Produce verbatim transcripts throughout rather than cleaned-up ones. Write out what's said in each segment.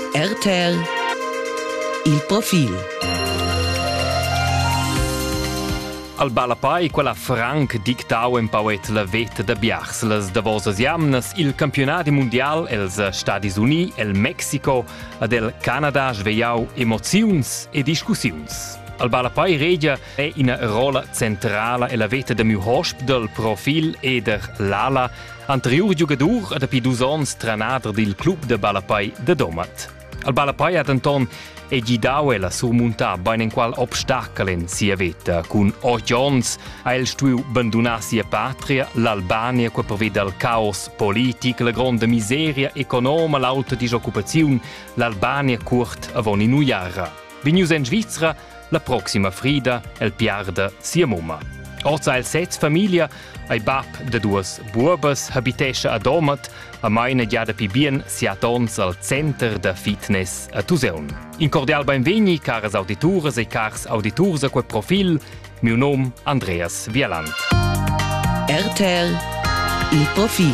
R T L Il profil. Al Balapai quella franc dictau en pauet la veta da biars las davosas jamnas il campionati mundial els Stadis Uni, el Mexico ed el Canada sveiau emoziuns e discussiuns. Al Balapai regia è in rola centrala e la veta da miu hosp del profil eder Lala, anterior giugador ad api dus ons tranader del club de Balapai de Domat. Al Balapai ad Anton e gidau ela surmuntar bain en qual obstaclen sia veta, cun ogions a el stuiu bandunà sia patria, l'Albania qua prevede il caos politic, la grande miseria economa, l'alta disoccupaziun, l'Albania curt avon in uiara. Venius en Svizzera, la proxima frida, el piarda sia mumma. Orza el sez famiglia, ai bab de duas buobas, habitescha a Domat, a meine giada pi bien sia tons al center da fitness a Tuseun. In cordial benvegni, caras auditores e cars auditors a quel profil, miu nom Andreas Wieland. R T L Il profil.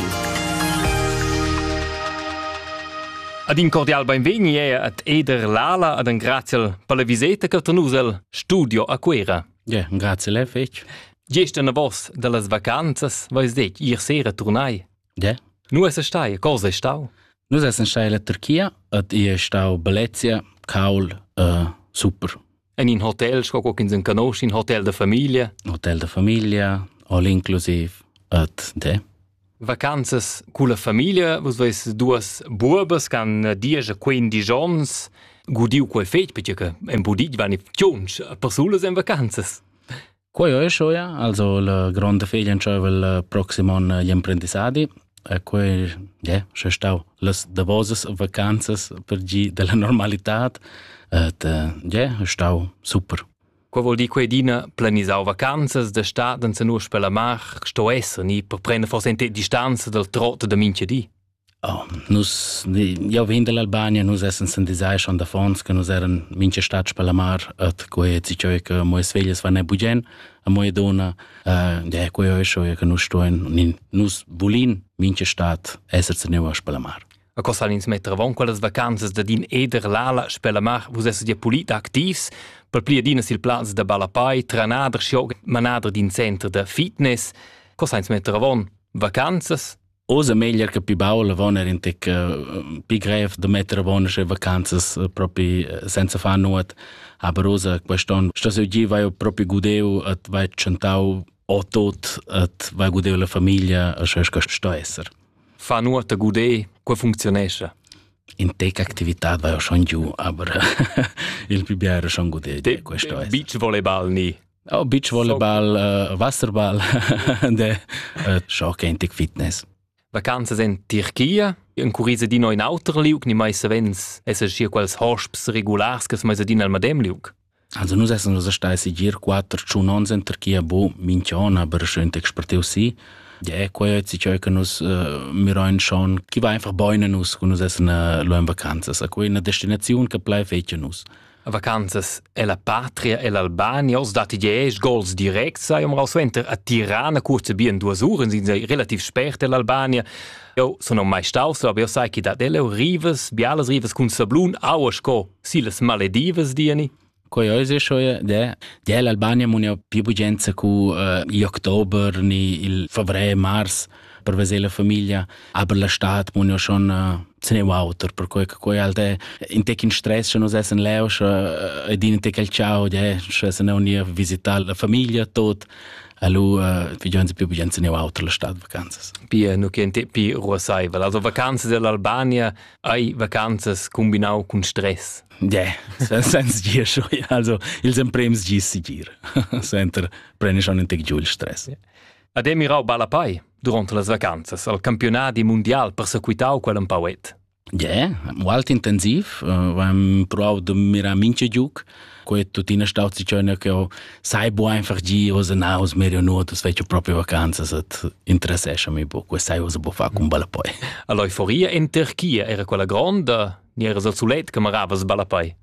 Ad in cordial benvegni è ad Eder Lala ad un grazie per la visita che tenus al studio a Quera. Ja, grazie lei fec. Gesta na vos de las vacanzas, vais dec, ir sera turnai. Ja. Nu es stai, cosa è stau? Nus essen stai la Turchia, ed ie stau Bellezia, Caul, uh, super. En in hotel, sco co in conosci, in hotel de famiglia. Hotel de famiglia, all inclusive, ed de. Vacanzas cu la famiglia, vos veis duas buobas, can dies a quindici ons, gudiu quel fetg, perché en budit vani tions, persulas en vacanzas. Qua io esco ja, also la grande figlia in il prossimo anno gli imprendisadi, e qua, ja, c'è stau las davosas vacanzas per gi della normalità, et, ja, è stau super. Qua vuol dire che dina planisau vacanzas da staden se nur per la mar, sto esser ni per prendere forse in distanza del trotto da mince di. Oh, nus, io vin dell'Albania, nus essen sen disai schon da fons, che nus eren mince stats per la mar, et quei ziccioi che moe sveglias va ne bugen, a moe dona, uh, ja, quei oi shoia che nus stoin, nus bulin mince stat esser se neuas per la mar. A cosa ins mettere avon quelles vacanzas da din Eder Lala per la mar, vos esser dia polit activs, per plia dinas il plaz da Balapai, tranader sciog, manader din centro da fitness. Cosa ins mettere avon? Vacanzas? Osa meglio che più baula von er intek uh, più grave da mettere von che vacanzas uh, proprio uh, senza far nuot, aber osa queston sto se gi vai proprio gudeu at vai centau o tot at vai gudeu la famiglia a che sto esser. Fa nuot a gude, qua funzionescha. In tec actività vai schon giù, aber il più biere schon gudeu de questo esser. Beach volleyball ni. Oh, beach volleyball, uh, wasserball, de uh, scho kentig fitness. Vacanzas in Turchia, in curisa di noi in auter liug, ni mai savens, es es sia quals hosps regulars che mai din al madem liug. Also nus essen nus stai sigir quattro chunons in Turchia bo minchon, aber schön te experteu si. Ja, qua si choi che nus uh, miroin schon, ki va einfach boinen nus, kun nus essen uh, lo in vacanzas, a quei una destinazione che plai fece nus. A vacanzas è la patria e l'Albania, os dati dies goals direct, sai um rausventer a Tirana kurze bien duas uren, sind sie relativ spät in l'Albania. Jo, sono mai staus, aber io sai che da delle rivas, bialas rivas kun sablun, au sco, silas Maledives dieni. Coi oise shoia, de, de l'Albania munio più bugenza cu uh, i october, ni il favre, mars, per vedere la famiglia, aber la stat munio schon uh, se ne autor, per cui coi alte in tec in stress schon us essen leus, uh, ed in tec el ciao, de, se ne unia visitar la famiglia tot, allo uh, vi giunse più bugenza ne autor la stat vacanzas. Pi nu kente pi ruasaivel, also vacanzas dell'Albania, ai vacanzas combinau con stress. Ja, senza gir schon, also ils emprems gis sigir. Senter prene schon in tec giù il stress. Ad emirau Balapai durante las vacanzas, al campionati mundial perseguitau quell'un pauet. Ja, molt intensiv, uh, vam provau de mira mince giuc, quei tutina stau ziccione che ho sai bo einfach gi osa naus merio nuotus fece proprio vacanzas et interessescha mi bo, quei sai osa bo fa con Balapai. L'euforia in Turchia era quella grande, ni era solet che maravas Balapai.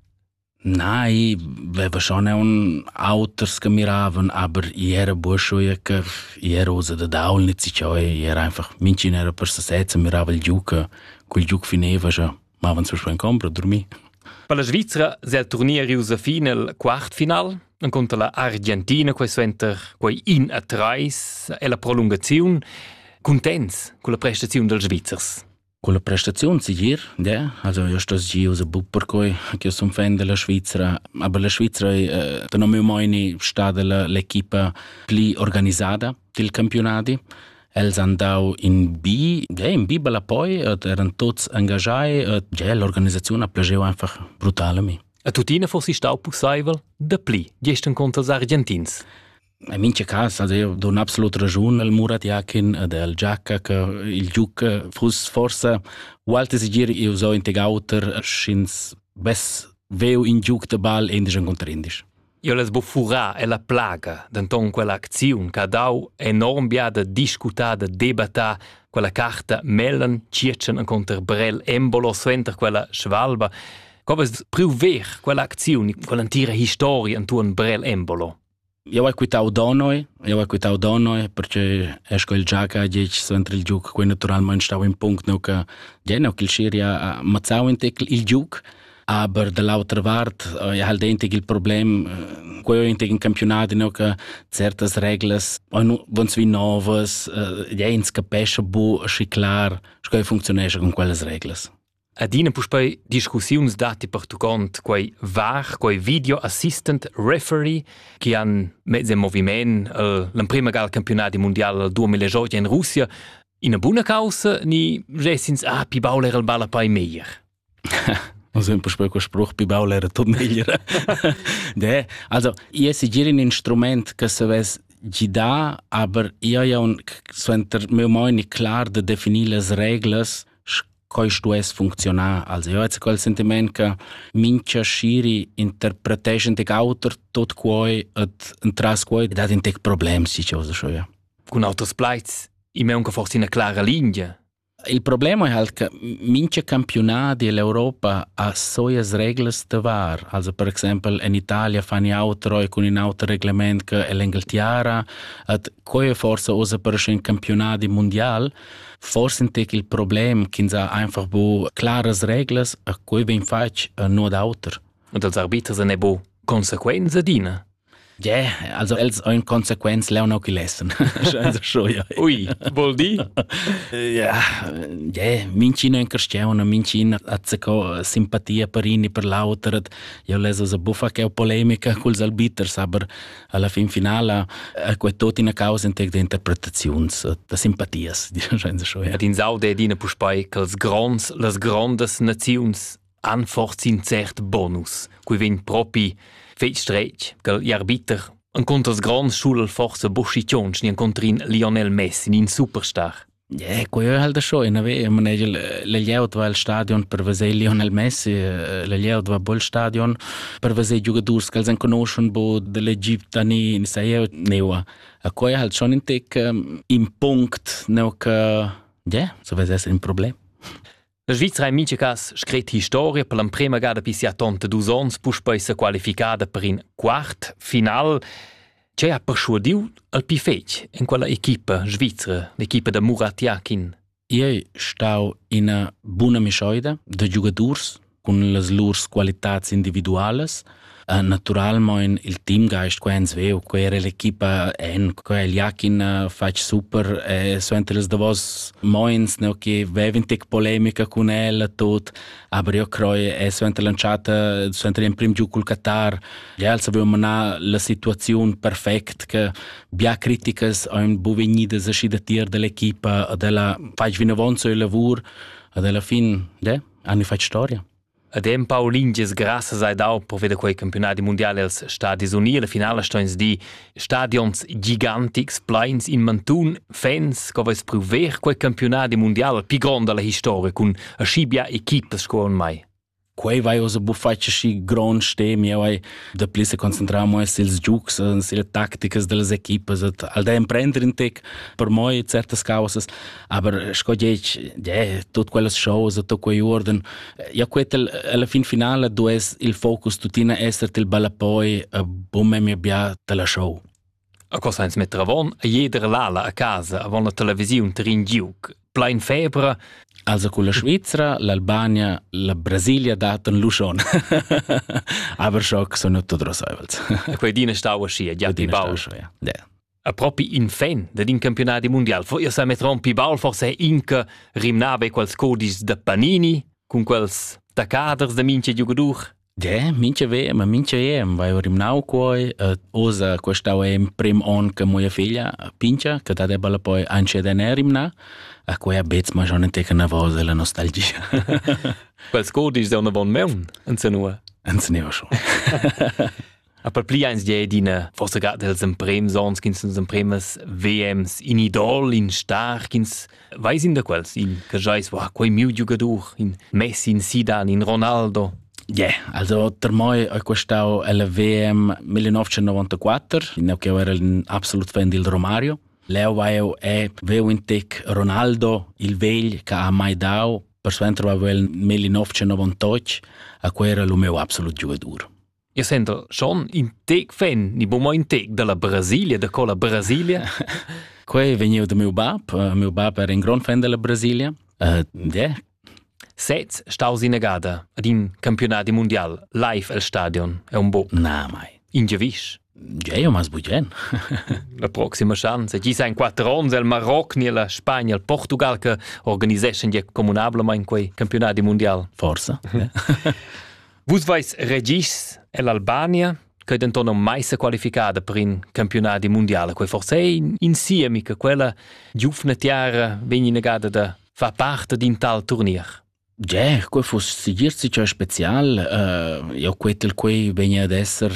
Nein, aveva schon un Auters che miraven, aber ich era burschoja che ich era osa da daul nicht sich, ich era einfach minci era per se setze mirava il giuca, quel giuc fineva schon ma avanti su in compra, dormi. Per la Svizzera è il turnier riusa fino al quart final, contro la Argentina, questo enter quei in a trais e la prolungazione. Contents con la prestazione del Svizzers? Con la prestazione, sì, ja. Also, io sto giù usa bu per cui che sono fan della Svizzera, ma la Svizzera eh, da non mi mai sta l'equipa più organizzata del campionati. Els andau in B, ja, in B bella poi, erano tutti engagati, ja, l'organizzazione ha piaciuto einfach brutal a me. A tutina fossi stau possibile da pli, gesten contro els argentins? In mince caso, also io do un'assoluta ragione al Murat Yakin e al Giacca che il giuc fosse forse qualche sigiri io so integrauter schins bes veu in giuc de bal e indisch incontrendis. Io les buffurà e la plaga d'anton quella azione che ha dau enorm biada discutata, debattata, quella carta Mellan Ciecen contro Brel Embolo suenter quella Schwalba. Come più ver quella azione, quell'antica storia intorno Brel Embolo? Io ho quitau donoi, io ho quitau donoi perché esco il Giacca dieci suenter il giuc, qui naturalmente stavo in punct no che ja no che il Schiria ha mazzau in il giuc. Aber dall'altra parte, eh, halt entig il problem, eh, quei entig in campionati no che certas reglas, o vons vi novas, eh, ja ins capesce bu schi clar, sco funzionesce con quelles reglas. Adina pus poi discussiuns dati per tu cont quei V A R, quei Video Assistant Referee, che han mezzo in moviment uh, l'imprima gal campionati mondiali del duemiladiciotto in Russia, in una buona causa, ni resins ah, pi bauler il balla pai meglio. Also ein paar quel Spruch bei Baulehrer tot meglio. De, also io si gira un instrument che se ves gida, aber io ja un suenter meu moini klar de definir las reglas coi stu es funziona. Also io ho quel sentiment che mincha schiri interpretation de autor tot quoi et entras quoi dat in tec problem si cosa scho ja. Con autos plaits, i me un forse una clara linea. Il problema è che mince campionati dell'Europa ha soias reglas de var. Also per esempio in Italia fanno auto con un auto reglamento che è l'Inghilterra, et coi forse usa per un campionati mondial. Forse inte il problema che ha einfach bo claras reglas e coi ben fac no d'auto. Und als Arbiter sind eben Konsequenzen dina. Ja, yeah, also els ein Konsequenz leu noch gelesen. Also schon ja. Ui, vuol di? Ja, ja, mincino in Cristiano, mincino azzeco simpatia per inni per l'autor. Io leso sa buffa che polemica col arbiters, aber alla fin finale è quei tot in causa in de interpretazions, de simpatias, also schon ja. Ad in saude dina puspai che els grons, les grandes nazions han forse in cert bonus, cui vin propi feit streit, che gli arbiter incontra els grans schul forse Boschicions, ni incontra in Lionel Messi, in superstar. Ja, quello è halt schon, in ave, man è le lieut va al stadion per vedere Lionel Messi, le lieut va bol stadion per vedere giocatori che els conoscono bo dell'Egitto ni ni sai neua. A quello halt schon in tec in punct no che ja, so vede essere un problema. La Svizzera in mince cas scret historia per l'imprima gada pisi a tonta dus ons pus poi sa qualificada per in quart final. C'è ha persuadiu al pi fec in quella equipa svizzera, l'equipa da Murat Yakin. Io stau in una buona miscioida de giocators con le loro qualità individuales. Uh, naturalmente il teamgeist che ens veu, che era l'equipa en, che il Yakin uh, fac super, e so entre les davos moins, no, che veven tec polemica con el tot, aber io croie e so entre lanciata, so entre in prim giù col Qatar, ja, also veu mana la situazione perfect, che bia criticas ein bu venidas asci da tier dell'equipa, e della fac vina vonzo il lavur, e della fin, ja, anni fac storia. Adem Paulinges graças ai dau per vedere quei campionati mondiali als Stadi Uniti, la finale stoins di stadions gigantics, plains in Mantun, fans, che vais prover quei campionati mondiali più grande della storia, con a scibia equipes scuola mai. Quei vai osa bufface schi gran stem, io vai da pli se concentramo e sils giucs, sile tacticas delles equipas, al da imprender in tec per moi certas causas, aber sco diec, ja, tot quelles shows, tot quei orden, ja quetel alla fin finale du es il focus tutina esser til balla poi a bumme mi abbia della show. A cosa ens mettere avon, a jeder lala a casa, avon la televisione terin giug, plein febra. Also con la Svizzera, l'Albania, la Brasilia daten luschon. Aber schock sono tutto rossevels. E quei dina stau a scia, già pi baul. A propi in fen da din campionati mondial. Io sa mettere un pi baul, forse inca rimnave quels codis da Panini, con quels tacaders da mince giugadur. Ja, mince ve, ma mince em, vai rimnau quoi, uh, osa questau em prim on che moja figlia, pincha, che da debala poi anche da ne rimna, a quei abets ma schon enteca na vosa la nostalgia. Quels codis da una bon meun, anza nua. Anza nua schon. A per pli eins die dina, forse gat dels emprems ons, kins uns empremes V Ms in Idol, in Star, kins, vais in da quels, in che jais, wow, quei miu giugadur, in Messi, in Zidane, in Ronaldo. Ja, yeah, also per moi ho questau alla V M millenovecentonovantaquattro, in che era un absolut fan del Romario. Leo vai è veu in tec Ronaldo, il vegl che ha mai dau, per suentro va il millenovecentonovantotto, a cui era lo meu absolut giocatore. Io sento schon in tec fan, ni bomo in tec della Brasilia, da cola Brasilia. Quei veniu da meu bab, uh, meu bab era un gran fan della Brasilia. Uh, yeah. Sez staus in agada ad in campionati mondial live al stadion è un bo. Na mai. In Giavisch. Ja, io mas bugen. La prossima chance. Ci sa in quattro anni il Marocco, la Spagna, il Portugal che organizzano die comunabile ma in quei campionati mondial. Forza. Vus vais regis e l'Albania che dentono mai si qualificata per in campionati mondiali. Quei forse in, insieme che quella giufna tiara vegni negata da fa parte di un tal turnier. Ja, quei fosse sigir si c'è special, uh, io quetel quei vegna ad esser